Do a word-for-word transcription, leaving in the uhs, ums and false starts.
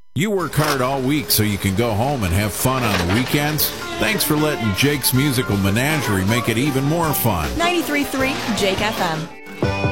You work hard all week so you can go home and have fun on the weekends? Thanks for letting Jake's Musical Menagerie make it even more fun. ninety-three point three Jake F M.